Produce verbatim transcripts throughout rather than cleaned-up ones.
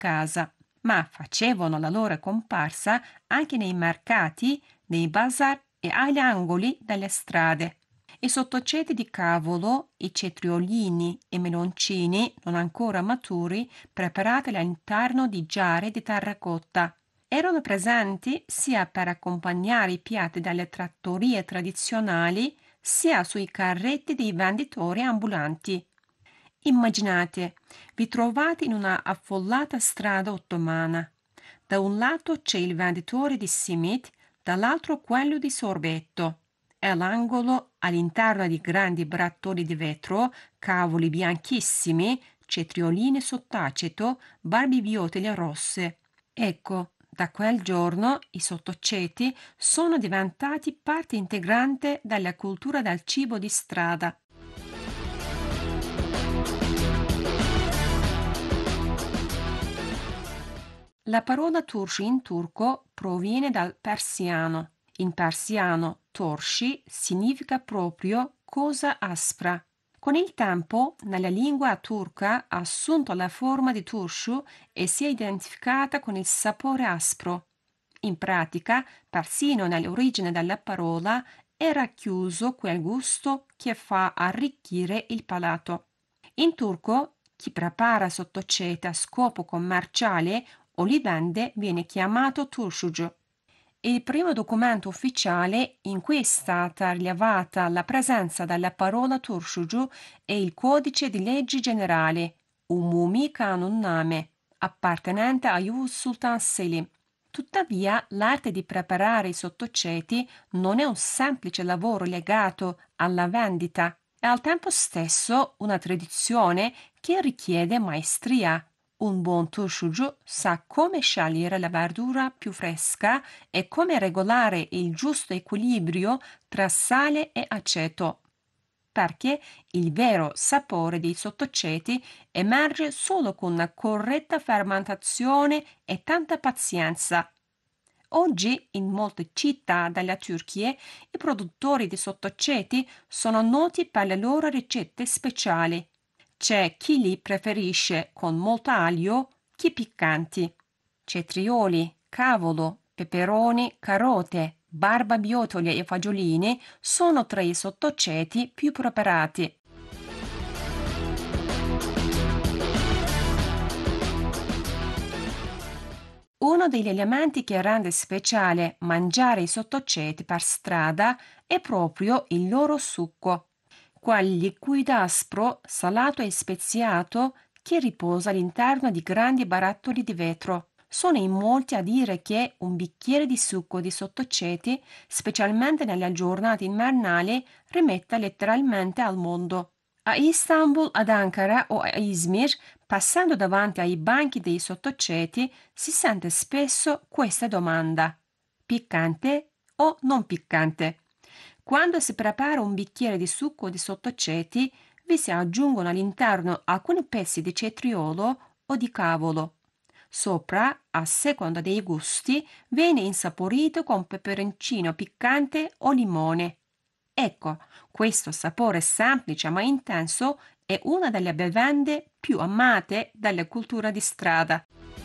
casa, ma facevano la loro comparsa anche nei mercati, nei bazar e agli angoli delle strade. I sottoceti di cavolo, i cetriolini e i meloncini non ancora maturi, preparati all'interno di giare di terracotta, erano presenti sia per accompagnare i piatti dalle trattorie tradizionali, sia sui carretti dei venditori ambulanti. Immaginate, vi trovate in una affollata strada ottomana. Da un lato c'è il venditore di simit, dall'altro quello di sorbetto. E all'angolo, all'interno di grandi barattoli di vetro, cavoli bianchissimi, cetrioline sott'aceto, barbibiotole rosse. Ecco, da quel giorno i sottoceti sono diventati parte integrante della cultura del cibo di strada. La parola turci in turco proviene dal persiano. In persiano torshi significa proprio cosa aspra. Con il tempo, nella lingua turca ha assunto la forma di turshu e si è identificata con il sapore aspro. In pratica, persino nell'origine della parola, è racchiuso quel gusto che fa arricchire il palato. In turco, chi prepara sottocete a scopo commerciale o li vende viene chiamato turşucu. Il primo documento ufficiale in cui è stata rilevata la presenza della parola turşucu è il Codice di Leggi Generali, Umumi Kanunname, appartenente a Yavuz Sultan Selim. Tuttavia, l'arte di preparare i sottoceti non è un semplice lavoro legato alla vendita, è al tempo stesso una tradizione che richiede maestria. Un buon turşucu sa come scegliere la verdura più fresca e come regolare il giusto equilibrio tra sale e aceto, perché il vero sapore dei sottoceti emerge solo con una corretta fermentazione e tanta pazienza. Oggi in molte città della Turchia i produttori di sottoceti sono noti per le loro ricette speciali. C'è chi li preferisce con molto aglio, chi piccanti. Cetrioli, cavolo, peperoni, carote, barbabietole e fagiolini sono tra i sottoceti più preparati. Uno degli elementi che rende speciale mangiare i sottoceti per strada è proprio il loro succo, quel liquido aspro, salato e speziato che riposa all'interno di grandi barattoli di vetro. Sono in molti a dire che un bicchiere di succo di sottoceti, specialmente nelle giornate invernali, rimetta letteralmente al mondo. A Istanbul, ad Ankara o a Izmir, passando davanti ai banchi dei sottoceti, si sente spesso questa domanda: piccante o non piccante? Quando si prepara un bicchiere di succo di sottoceti, vi si aggiungono all'interno alcuni pezzi di cetriolo o di cavolo. Sopra, a seconda dei gusti, viene insaporito con peperoncino piccante o limone. Ecco, questo sapore semplice ma intenso è una delle bevande più amate dalla cultura di strada.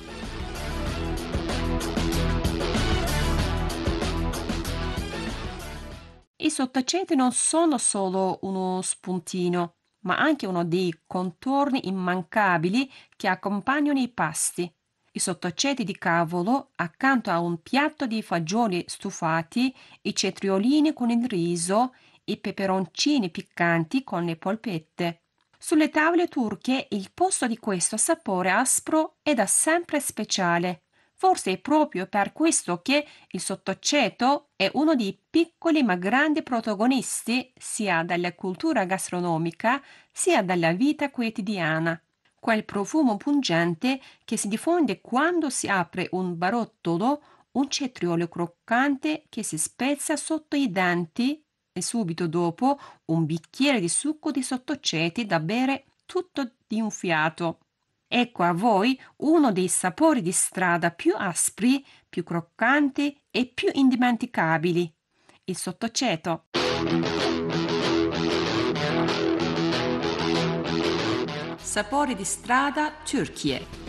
I sottaceti non sono solo uno spuntino, ma anche uno dei contorni immancabili che accompagnano i pasti. I sottaceti di cavolo, accanto a un piatto di fagioli stufati, i cetriolini con il riso, i peperoncini piccanti con le polpette. Sulle tavole turche il posto di questo sapore aspro è da sempre speciale. Forse è proprio per questo che il sottoceto è uno dei piccoli ma grandi protagonisti sia della cultura gastronomica sia della vita quotidiana. Quel profumo pungente che si diffonde quando si apre un barottolo, un cetriolo croccante che si spezza sotto i denti e subito dopo un bicchiere di succo di sottoceti da bere tutto di un fiato. Ecco a voi uno dei sapori di strada più aspri, più croccanti e più indimenticabili: il sottoceto. Sapori di strada Turchia.